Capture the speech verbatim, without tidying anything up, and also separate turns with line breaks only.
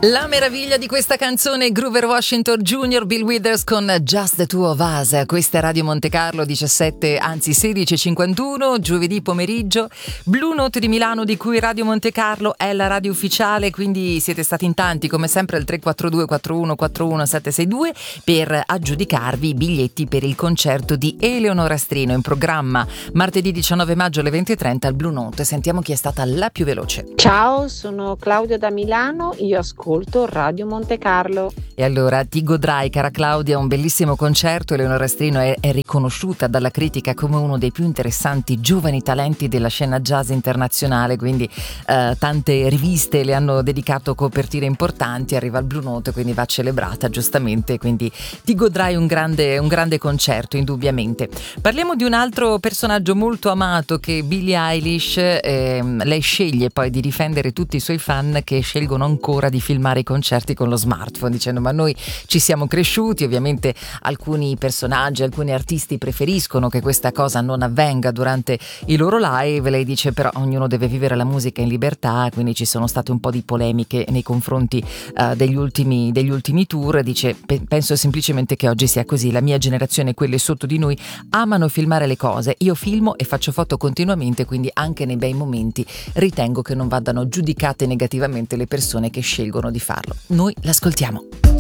La meraviglia di questa canzone, Grover Washington Junior, Bill Withers con Just the Two of Us. Questa è Radio Monte Carlo, diciassette, anzi sedici e cinquantuno, giovedì pomeriggio. Blue Note di Milano, di cui Radio Monte Carlo è la radio ufficiale, quindi siete stati in tanti come sempre al tre quattro due quattro uno quattro uno sette sei due per aggiudicarvi i biglietti per il concerto di Eleonora Strino in programma martedì diciannove maggio alle venti e trenta al Blue Note. Sentiamo chi è stata la più veloce.
Ciao, sono Claudia da Milano, io ascolto Radio Monte Carlo.
E allora ti godrai, cara Claudia, un bellissimo concerto. Eleonora Strino è, è riconosciuta dalla critica come uno dei più interessanti giovani talenti della scena jazz internazionale, quindi eh, tante riviste le hanno dedicato copertine importanti. Arriva al Blue Note, quindi va celebrata giustamente, quindi ti godrai un grande, un grande concerto indubbiamente. Parliamo di un altro personaggio molto amato che è Billie Eilish. eh, lei sceglie poi di difendere tutti i suoi fan che scelgono ancora di filmare i concerti con lo smartphone, dicendo ma noi ci siamo cresciuti. Ovviamente alcuni personaggi, alcuni artisti preferiscono che questa cosa non avvenga durante i loro live. Lei dice però ognuno deve vivere la musica in libertà, quindi ci sono state un po' di polemiche nei confronti uh, degli ultimi degli ultimi tour. Dice penso semplicemente che oggi sia così, la mia generazione e quelle sotto di noi amano filmare le cose, io filmo e faccio foto continuamente, quindi anche nei bei momenti ritengo che non vadano giudicate negativamente le persone che scelgono di farlo. Noi l'ascoltiamo.